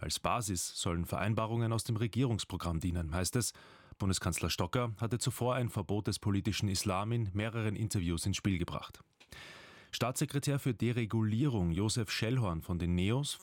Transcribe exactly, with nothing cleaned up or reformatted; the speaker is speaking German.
Als Basis sollen Vereinbarungen aus dem Regierungsprogramm dienen, heißt es. Bundeskanzler Stocker hatte zuvor ein Verbot des politischen Islam in mehreren Interviews ins Spiel gebracht. Staatssekretär für Deregulierung Josef Schellhorn von den Neos